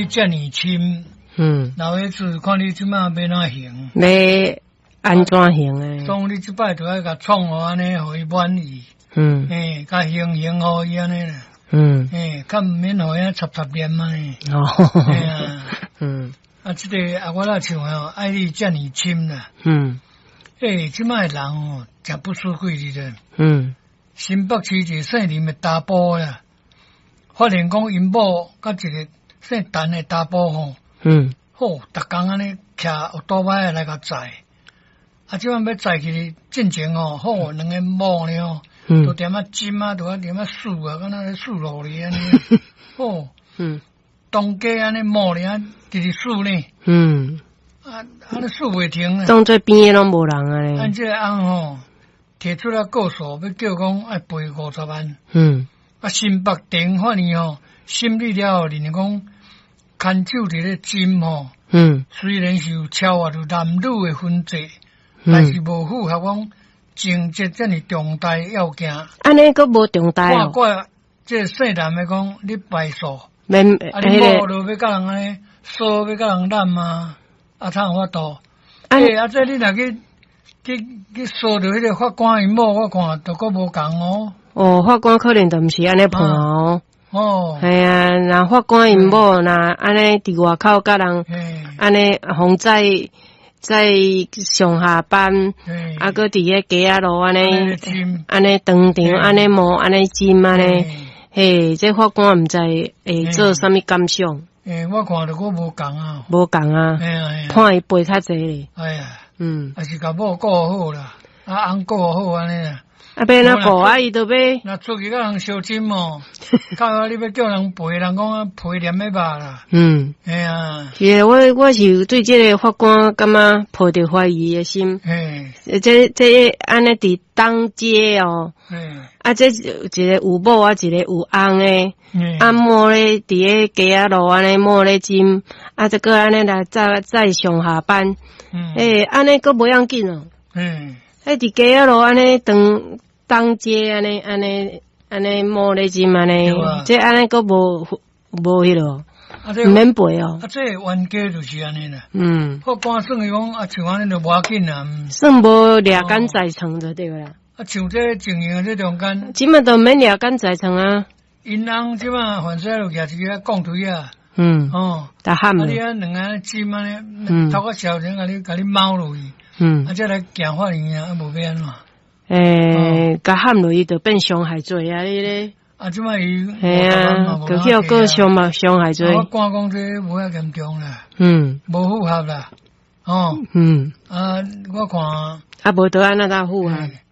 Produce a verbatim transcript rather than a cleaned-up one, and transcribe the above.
遮尔深， 嗯， 老爷子看你即摆要哪行？ 要安怎行诶？ 所以你即摆就要甲创互安尼，互伊满意。 嗯， 诶，甲行行互伊安尼啦。 嗯， 诶，较毋免互伊插插念安尼。 哦， 嘿啊， 嗯， 啊，即、个啊，我若唱吼，爱你遮尔深啦。 嗯， 诶，即摆人哦，诚不思贵哩咧。 嗯， 新北市一个姓林的查甫啦，发现讲因某甲一个姓陈的查甫吼， 嗯， 好，逐工安尼徛有倒摆来甲载。啊，即摆要载去进前哦，好，两个某呢哦。 嗯， 都点啊尖啊，都啊点啊竖啊，敢若咧竖路哩安尼。哦， 嗯， 当家安尼摸哩啊，直直竖呢。 嗯， 啊，安尼竖袂停啊。 当做边诶拢无人啊咧。 按这个翁吼，提出了告诉，要叫讲爱赔五十万。 嗯， 啊，新北电法呢吼，审理了后，人讲牵手伫咧针吼， 嗯， 虽然是有超越着男女诶分际，但是无符合讲。情节遮尔重大要件， 安尼佫无重大哦。 看怪这姓男诶讲你败诉， 免啊你某就要甲人安尼说要甲人揽嘛，啊哪有法度？诶，啊这你若去去去说着迄个法官因某，我看都佫无共哦。 哦，法官可能就毋是安尼判哦。 哦， 系啊，若法官因某若安尼伫外口甲人安尼洪在。在上下班，啊，搁伫个街仔路安尼，安尼当场安尼摸安尼针安尼，嘿，这法官毋知会做啥物感想？ 诶，我看着我无共啊， 无共啊，判伊赔较济咧。 哎呀， 嗯， 还是甲某顾好啦，啊，翁顾好安尼啦。 啊，要哪顾啊？伊都要。 若出去甲人相亲哦，到尾你要叫人赔，人讲啊赔念要肉啦。 嗯， 哎呀， 是我我是对这个法官感觉抱着怀疑的心。 嘿， 这这安尼伫当街哦，啊，这一个有某啊，一个有翁的，啊摸咧伫个街仔路安尼摸咧针，啊，这个安尼来再再上下班，诶，安尼佫无要紧哦。嗯。迄伫街仔路安尼当当街安尼安尼安尼摸咧针安尼，这安尼佫无无迄落，毋免赔哦。 啊，这冤家就是安尼啦。 嗯。 法官算伊讲啊，像安尼就无要紧啦。 算无掠奸在床就对啦。 啊，像这情形这中间， 即满都免掠奸在床啊。 因翁即满反正就举一个讲推啊。 嗯。哦。打喊啊，你啊两个针安尼，头壳小人甲你甲你猫落去。嗯，啊，再来行法院啊，无要安怎？ 诶，甲喊落去就变伤害罪啊！你咧， 啊，即摆伊， 系啊，就去有个伤嘛伤害罪。 我官讲这无遐严重啦， 嗯， 无符合啦，哦，嗯，啊，我看啊，无得安那搭符合。